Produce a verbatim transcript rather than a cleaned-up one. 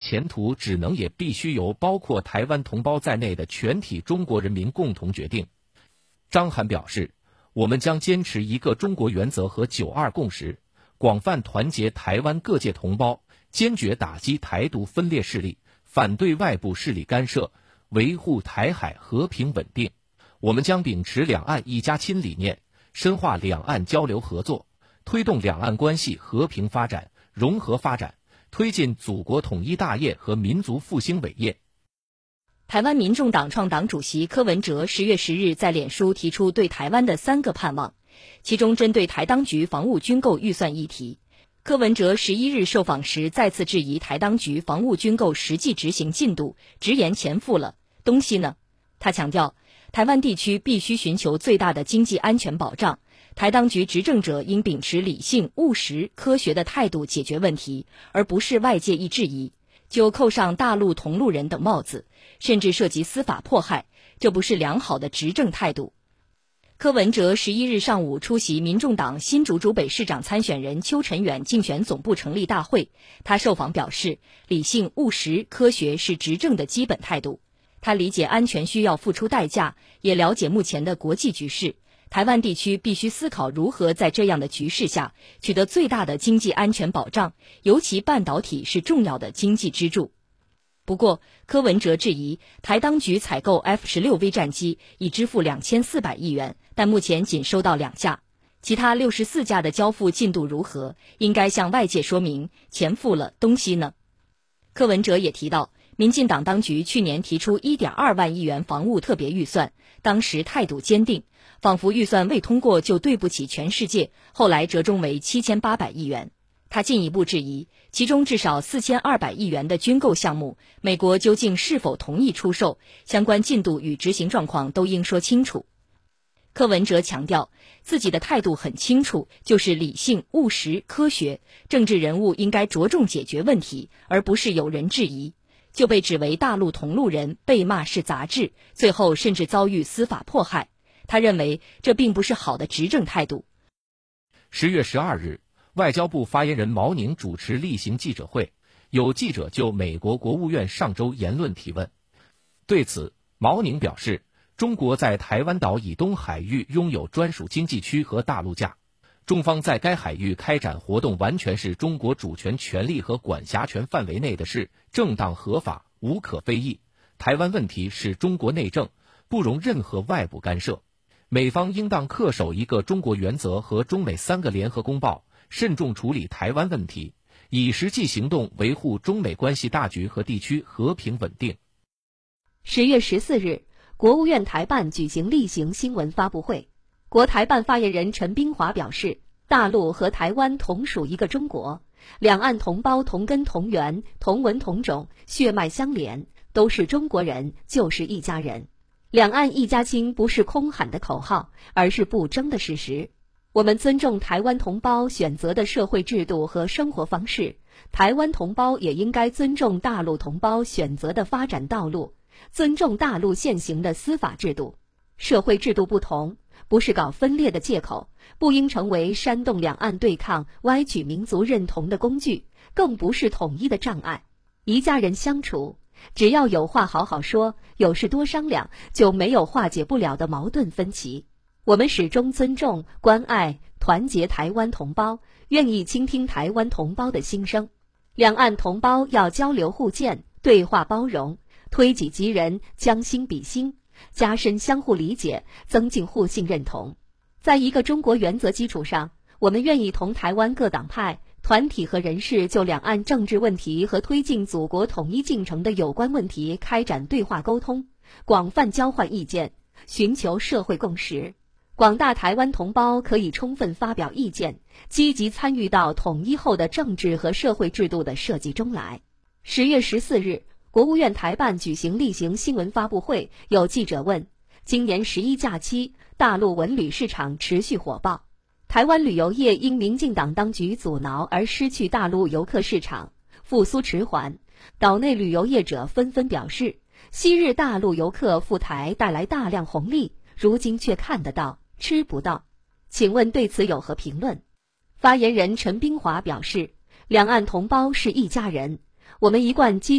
前途只能也必须由包括台湾同胞在内的全体中国人民共同决定。张涵表示，我们将坚持一个中国原则和九二共识，广泛团结台湾各界同胞，坚决打击台独分裂势力，反对外部势力干涉，维护台海和平稳定。我们将秉持两岸一家亲理念，深化两岸交流合作，推动两岸关系和平发展、融合发展，推进祖国统一大业和民族复兴伟业。 台湾民众党创党主席柯文哲十月十日在脸书提出对台湾的三个盼望，其中针对台当局防务军购预算议题，柯文哲十一日受访时再次质疑台当局防务军购实际执行进度，直言钱付了，东西呢？他强调，台湾地区必须寻求最大的经济安全保障，台当局执政者应秉持理性、务实、科学的态度解决问题，而不是外界一质疑就扣上大陆同路人等帽子，甚至涉及司法迫害，这不是良好的执政态度。柯文哲十一日上午出席民众党新竹竹北市长参选人邱臣远竞选总部成立大会，他受访表示，理性、务实、科学是执政的基本态度。他理解安全需要付出代价，也了解目前的国际局势，台湾地区必须思考如何在这样的局势下取得最大的经济安全保障，尤其半导体是重要的经济支柱。不过，柯文哲质疑台当局采购 F 十六 V 战机已支付两千四百亿元，但目前仅收到两架，其他六十四架的交付进度如何？应该向外界说明，钱付了，东西呢？柯文哲也提到，民进党当局去年提出 一点二万亿元防务特别预算，当时态度坚定，仿佛预算未通过就对不起全世界，后来折中为七千八百亿元。他进一步质疑，其中至少四千二百亿元的军购项目，美国究竟是否同意出售，相关进度与执行状况都应说清楚。柯文哲强调，自己的态度很清楚，就是理性、务实、科学，政治人物应该着重解决问题，而不是有人质疑就被指为大陆同路人，被骂是杂志，最后甚至遭遇司法迫害。他认为这并不是好的执政态度。 十月十二日，外交部发言人毛宁主持例行记者会，有记者就美国国务院上周言论提问。对此，毛宁表示，中国在台湾岛以东海域拥有专属经济区和大陆架，中方在该海域开展活动完全是中国主权权利和管辖权范围内的事，正当合法，无可非议。台湾问题是中国内政，不容任何外部干涉。美方应当恪守一个中国原则和中美三个联合公报，慎重处理台湾问题，以实际行动维护中美关系大局和地区和平稳定。 十月十四日，国务院台办举行例行新闻发布会，国台办发言人陈冰华表示，大陆和台湾同属一个中国，两岸同胞同根同源，同文同种，血脉相连，都是中国人，就是一家人。两岸一家亲不是空喊的口号，而是不争的事实。我们尊重台湾同胞选择的社会制度和生活方式，台湾同胞也应该尊重大陆同胞选择的发展道路，尊重大陆现行的司法制度。社会制度不同，不是搞分裂的借口，不应成为煽动两岸对抗、歪曲民族认同的工具，更不是统一的障碍。一家人相处，只要有话好好说，有事多商量，就没有化解不了的矛盾分歧。我们始终尊重、关爱、团结台湾同胞，愿意倾听台湾同胞的心声。两岸同胞要交流互鉴，对话包容，推己及人，将心比心，加深相互理解，增进互信认同。在一个中国原则基础上，我们愿意同台湾各党派、团体和人士就两岸政治问题和推进祖国统一进程的有关问题开展对话沟通，广泛交换意见，寻求社会共识。广大台湾同胞可以充分发表意见，积极参与到统一后的政治和社会制度的设计中来。十月十四日，国务院台办举行例行新闻发布会，有记者问，今年十一假期，大陆文旅市场持续火爆，台湾旅游业因民进党当局阻挠而失去大陆游客市场，复苏迟缓。岛内旅游业者纷纷表示，昔日大陆游客赴台带来大量红利，如今却看得到吃不到，请问对此有何评论？发言人陈冰华表示，两岸同胞是一家人，我们一贯积